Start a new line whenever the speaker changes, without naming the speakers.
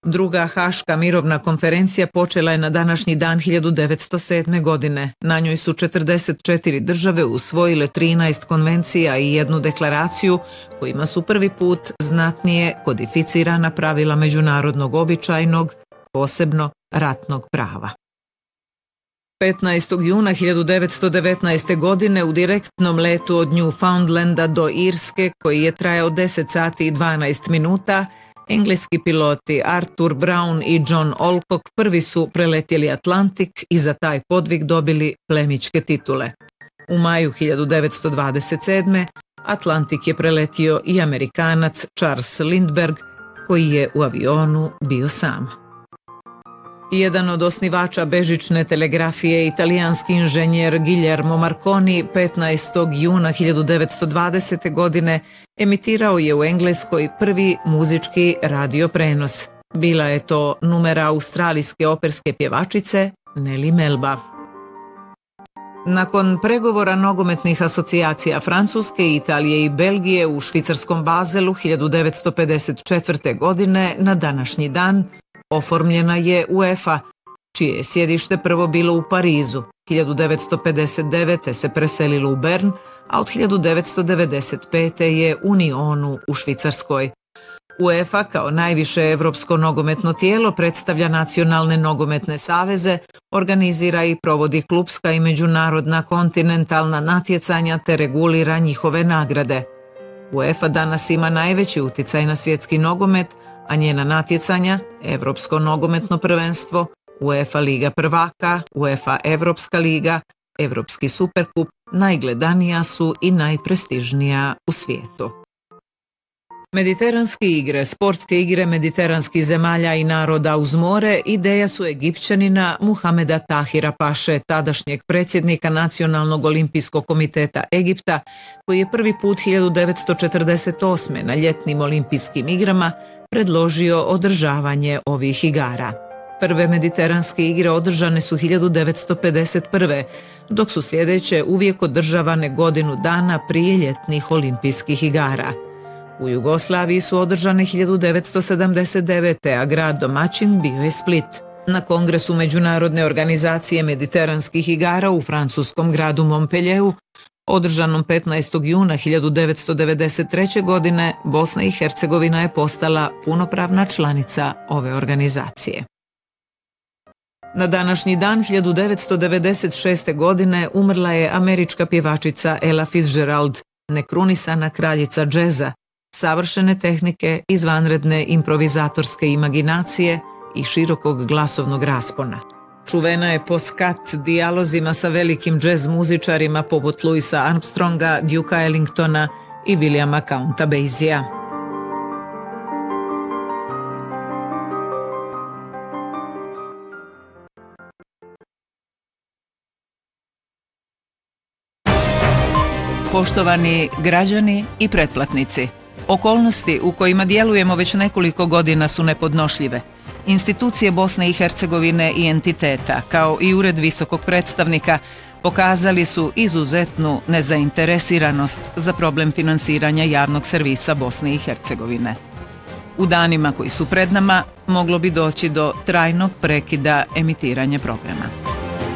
Druga Haška mirovna konferencija počela je na današnji dan 1907. godine. Na njoj su 44 države usvojile 13 konvencija i jednu deklaraciju kojima su prvi put znatnije kodificirana pravila međunarodnog običajnog, posebno ratnog prava. 15. juna 1919. godine u direktnom letu od Newfoundlanda do Irske, koji je trajao 10 sati i 12 minuta, engleski piloti Arthur Brown i John Alcock prvi su preletjeli Atlantik i za taj podvig dobili plemićke titule. U maju 1927. Atlantik je preletio i Amerikanac Charles Lindbergh, koji je u avionu bio sam. Jedan od osnivača bežične telegrafije, italijanski inženjer Guillermo Marconi, 15. juna 1920. godine emitirao je u Engleskoj prvi muzički radio prenos. Bila je to numera australijske operske pjevačice Nellie Melba. Nakon pregovora nogometnih asocijacija Francuske, Italije i Belgije u švicarskom Bazelu 1954. godine na današnji dan oformljena je UEFA, čije je sjedište prvo bilo u Parizu. 1959. se preselilo u Bern, a od 1995. je u Nyonu u Švicarskoj. UEFA kao najviše evropsko nogometno tijelo predstavlja nacionalne nogometne saveze, organizira i provodi klupska i međunarodna kontinentalna natjecanja te regulira njihove nagrade. UEFA danas ima najveći uticaj na svjetski nogomet, a njena natjecanja, Evropsko nogometno prvenstvo, UEFA Liga prvaka, UEFA Evropska liga, Evropski superkup, najgledanija su i najprestižnija u svijetu. Mediteranske igre, sportske igre mediteranskih zemalja i naroda uz more, ideja su Egipćanina Muhameda Tahira Paše, tadašnjeg predsjednika Nacionalnog olimpijskog komiteta Egipta, koji je prvi put 1948. na ljetnim olimpijskim igrama predložio održavanje ovih igara. Prve mediteranske igre održane su 1951. dok su sljedeće uvijek održavane godinu dana prije ljetnih olimpijskih igara. U Jugoslaviji su održane 1979. a grad domaćin bio je Split. Na kongresu Međunarodne organizacije mediteranskih igara u francuskom gradu Montpellieru, održanom 15. juna 1993. godine, Bosna i Hercegovina je postala punopravna članica ove organizacije. Na današnji dan 1996. godine umrla je američka pjevačica Ella Fitzgerald, nekrunisana kraljica džeza, savršene tehnike, izvanredne improvizatorske imaginacije i širokog glasovnog raspona. Čuvena je po skat dijalozima sa velikim džez muzičarima poput Louisa Armstronga, Dukea Ellingtona i Williama Counta Basieja. Poštovani građani i pretplatnici, okolnosti u kojima djelujemo već nekoliko godina su nepodnošljive. Institucije Bosne i Hercegovine i entiteta, kao i Ured visokog predstavnika, pokazali su izuzetnu nezainteresiranost za problem finansiranja javnog servisa Bosne i Hercegovine. U danima koji su pred nama moglo bi doći do trajnog prekida emitiranja programa.